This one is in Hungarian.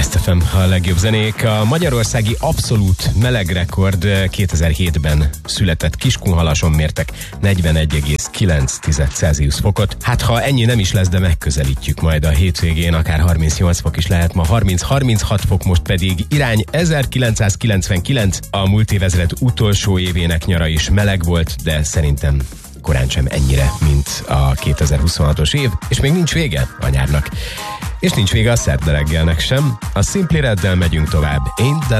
Best FM, a legjobb zenék. A magyarországi abszolút melegrekord 2007-ben született. Kiskunhalason mértek 41,9 Celsius fokot. Hát ha ennyi nem is lesz, de megközelítjük majd a hétvégén, akár 38 fok is lehet, ma 30-36 fok, most pedig irány 1999, a múlt évezred utolsó évének nyara is meleg volt, de szerintem korán sem ennyire, mint a 2026-os év, és még nincs vége a nyárnak. És nincs vége a szerda reggelnek sem. A Simply Reddel megyünk tovább. Ain't that